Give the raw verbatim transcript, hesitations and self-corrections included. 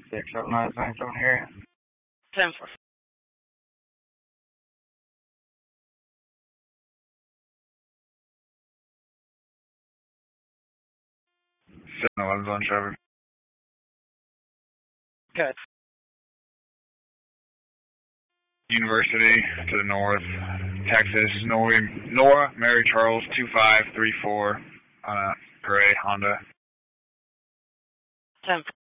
six oh nine nine seven here. ten four. seven eleven's on Trevor. Okay. University to the north, Texas, Nora, Nora Mary Charles two five three four on a gray Honda. ten four.